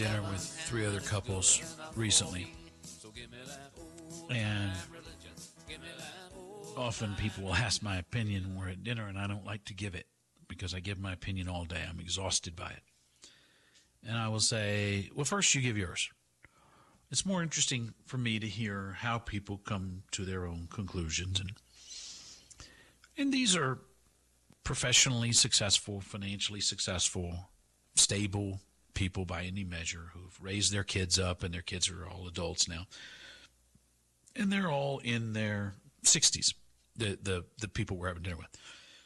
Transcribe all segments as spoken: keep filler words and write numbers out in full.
dinner with three other couples recently, and often people will ask my opinion when we're at dinner, and I don't like to give it because I give my opinion all day. I'm exhausted by it. And I will say, well, first you give yours. It's more interesting for me to hear how people come to their own conclusions. And, and these are professionally successful, financially successful, stable people by any measure who've raised their kids up, and their kids are all adults now. And they're all in their sixties, the, the, the people we're having dinner with.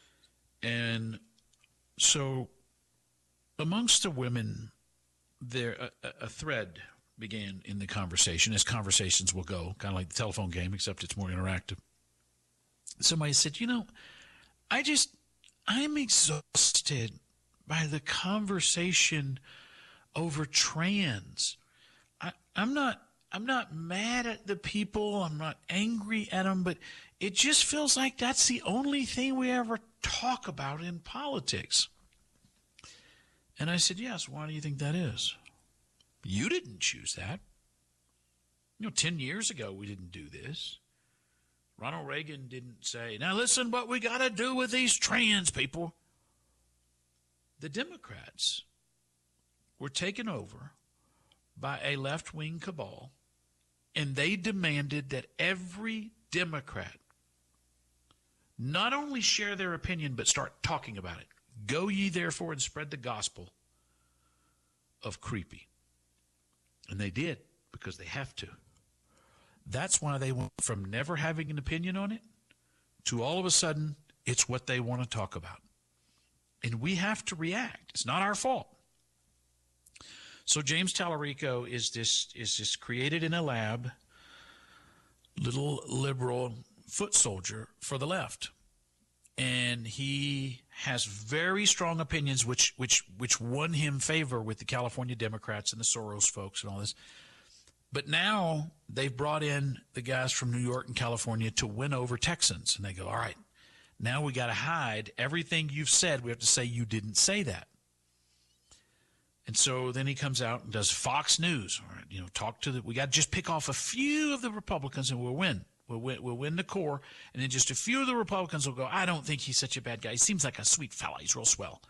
And so amongst the women, there a, a thread began in the conversation, as conversations will go, kind of like the telephone game, except it's more interactive. Somebody said, you know, I just, I'm exhausted by the conversation over trans. I, I'm not, I'm not mad at the people. I'm not angry at them, but it just feels like that's the only thing we ever talk about in politics. And I said, yes, why do you think that is? You didn't choose that. You know, ten years ago, we didn't do this. Ronald Reagan didn't say, now listen what we got to do with these trans people. The Democrats were taken over by a left-wing cabal, and they demanded that every Democrat not only share their opinion, but start talking about it. Go ye therefore and spread the gospel of creepy. And they did, because they have to. That's why they went from never having an opinion on it to all of a sudden it's what they want to talk about. And we have to react. It's not our fault. So James Tallarico is this is this created in a lab, little liberal foot soldier for the left. And he has very strong opinions, which which which won him favor with the California Democrats and the Soros folks and all this. But now they've brought in the guys from New York and California to win over Texans. And they go, all right, now we got to hide everything you've said. We have to say you didn't say that. And so then he comes out and does Fox News. All right, you know, talk to the, we got to just pick off a few of the Republicans and we'll win. We'll win, we'll win the core. And then just a few of the Republicans will go, I don't think he's such a bad guy. He seems like a sweet fella. He's real swell.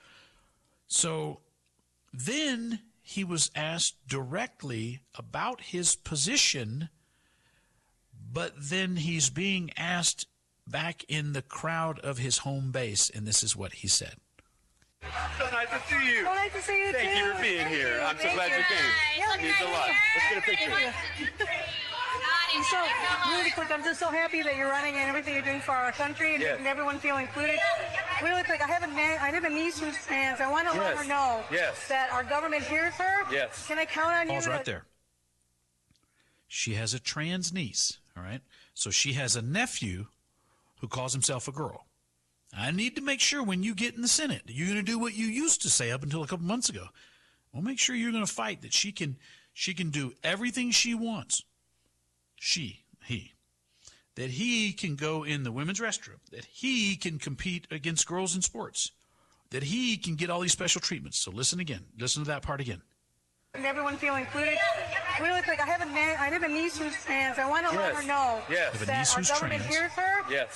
So then he was asked directly about his position, but then he's being asked back in the crowd of his home base, and this is what he said. So nice to see you. So nice to see you, Thank too. you for being Thank here. you. I'm so Thank glad you. you came. Yeah, It means a lot. Let's get a picture. So, really quick, I'm just so happy that you're running and everything you're doing for our country and Yes. making everyone feel included. Really quick, I have a na- I have a niece who's trans. I want to let Yes. her know Yes. that our government hears her. Yes. Can I count on you? Paul's to- right there. She has a trans niece, all right? So she has a nephew who calls himself a girl. I need to make sure when you get in the Senate, you're going to do what you used to say up until a couple months ago. Well, make sure you're going to fight that she can she can do everything she wants. She, he. That he can go in the women's restroom. That he can compete against girls in sports. That he can get all these special treatments. So listen again. Listen to that part again. And everyone feel included. Really quick, I have a na- I have a niece who's trans. I want to let Yes. her know Yes. You have a that niece our who's government trans. hears her. Yes.